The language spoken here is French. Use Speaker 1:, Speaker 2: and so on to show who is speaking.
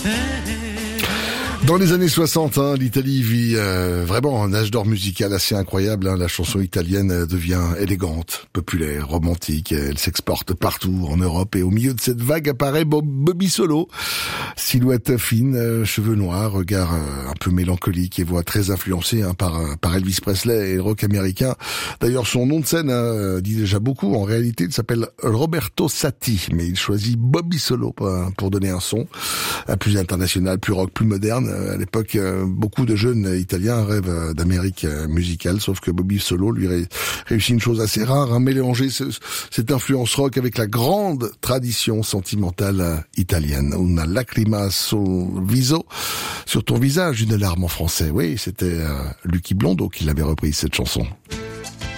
Speaker 1: Dans les années 60, l'Italie vit vraiment un âge d'or musical assez incroyable. La chanson italienne devient élégante, populaire, romantique. Elle s'exporte partout en Europe et au milieu de cette vague apparaît Bobby Solo. Silhouette fine, cheveux noirs, regard un peu mélancolique et voix très influencée par Elvis Presley et le rock américain. D'ailleurs, son nom de scène dit déjà beaucoup. En réalité, il s'appelle Roberto Satti, mais il choisit Bobby Solo pour donner un son plus international, plus rock, plus moderne. À l'époque, beaucoup de jeunes Italiens rêvent d'Amérique musicale, sauf que Bobby Solo lui réussit une chose assez rare, mélanger cette influence rock avec la grande tradition sentimentale italienne. Una lacrima sul viso, sur ton visage, une larme en français. Oui, c'était Lucky Blondo qui l'avait reprise, cette chanson.